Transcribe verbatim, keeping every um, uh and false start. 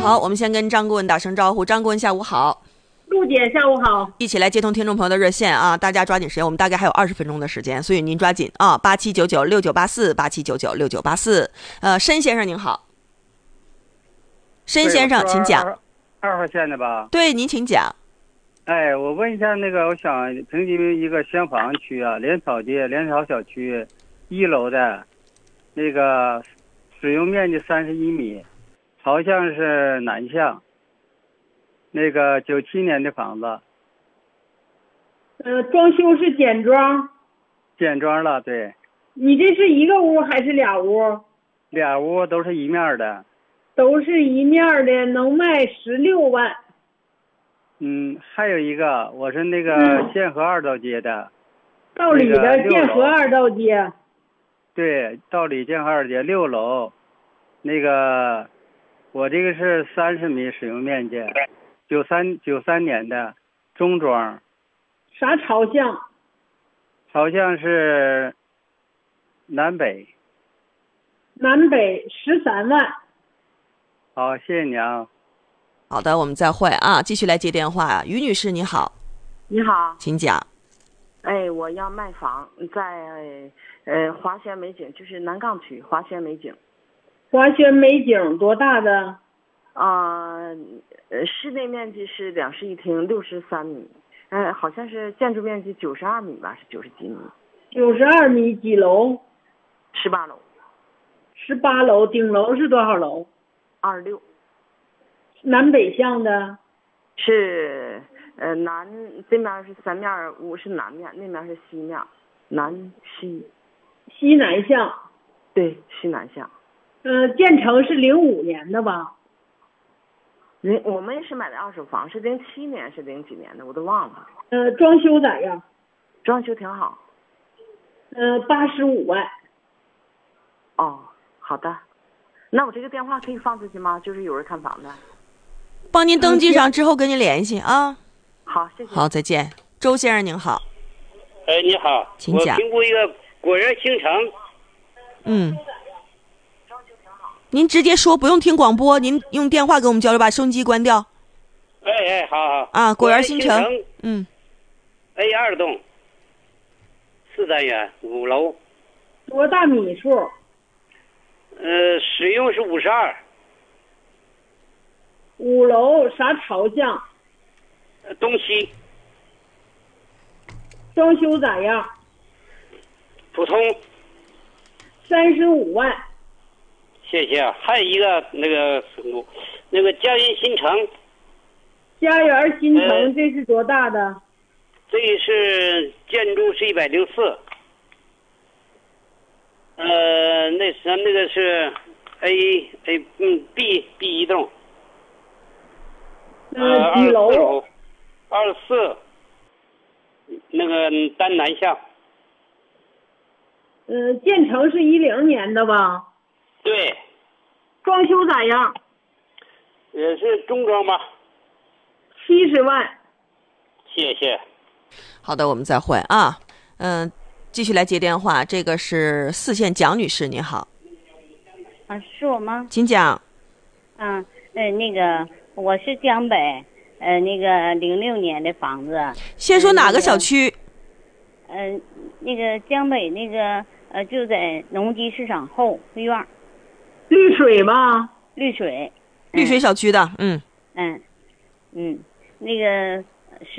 好，我们先跟张顾问打声招呼。张顾问下午好。 陆姐下午好。 一起来接通听众朋友的热线啊，大家抓紧时间，我们大概还有二十分钟的时间，所以您抓紧啊，八七九九六九八四，八七九九六九八四。呃，申先生您好。申先生，请讲。 二号线的吧？ 对，您请讲。 哎，我问一下，那个我想平均一个厢房区啊，莲草街莲草小区一楼的，那个使用面积三十一米，朝向是南向。那个九七年的房子。 呃，装修是简装。 简装了，对。 你这是一个屋还是俩屋？ 俩屋都是一面的。 都是一面的，能卖十六万。 嗯，还有一个，我是那个建和二道街的。 道里的建和二道街。 对，道里建和二道街六楼，那个我这个是三十米使用面积，九三九三年的中装。 啥朝向？ 朝向是南北。 南北十三万。 好，谢谢你啊。 好的，我们再会啊，继续来接电话。于女士你好。 你好， 请讲。 哎，我要卖房，在呃华轩美景，就是南岗区华轩美景。 华轩美景多大的？ 啊、呃，室内面积是两室一厅，六十三米，呃，好像是建筑面积九十二米吧，是九十几米？ 九十二米，几楼？ 十八楼。 十八楼，顶楼是多少楼？ 二十六。 南北向的？ 是呃南这面是三面屋是南面，那面是西面，南西。 西南向。 对，西南向。 呃，建成是零五年的吧？ 零我们也是买的二手房，是零七年是零几年的，我都忘了。 呃，装修咋样？ 装修挺好。 呃，八十五万。 哦，好的。那我这个电话可以放出去吗？就是有人看房的。 帮您登记上之后跟您联系啊。 好，谢谢。 好，再见。周先生您好。 哎，你好， 请讲。 我评估一个果园新城。 嗯。您直接说，不用听广播，您用电话跟我们交流，把收音机关掉。 哎哎，好好。 啊，果园新城。 嗯。A 二栋，四单元，五楼。 多大米数？ 呃，使用是五十二。 五楼啥朝向？ 东西。 装修咋样？ 普通。 三十五万。 谢谢啊，还有一个那个那个嘉园新城。 家园新城、呃、这是多大的？ 这是建筑是一百零四。呃，那啥那个是 A A 嗯 B B 一栋。 呃，几楼？ 二十四。那个单南向。 呃，建成是一零年的吧？ 对。 装修咋样？ 也是中装吧。 七十万。 谢谢。 好的，我们再会啊。嗯、呃，继续来接电话。这个是四线蒋女士，你好。 啊，是我吗？ 请讲。 嗯，呃，那个我是江北，呃，那个零六年的房子。 先说哪个小区？ 呃，那个江北那个呃，就在农机市场后院。 绿水吗？ 绿水。 绿水小区的，嗯。 嗯。嗯，那个